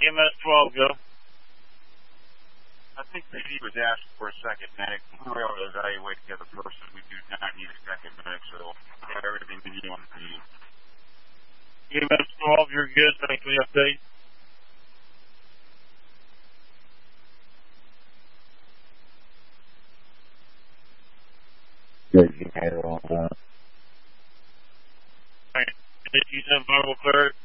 EMS 12, go. I think PD was asking for a second medic. We were able to evaluate the other person. We do not need a second medic, so we have everything we need on the scene. EMS 12, you're good. Thanks for the update. Good, you had it all done. Alright, 57 5 will clear it.